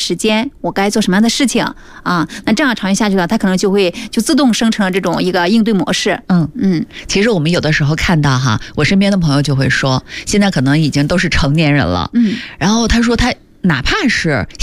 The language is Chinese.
时间，我该做什么样的事情啊？那这样长期下去了，它可能就自动生成这种一个应对模式。 其实我们有的时候看到哈，我身边的朋友就会说，现在可能已经都是成年人了，然后他说他哪怕是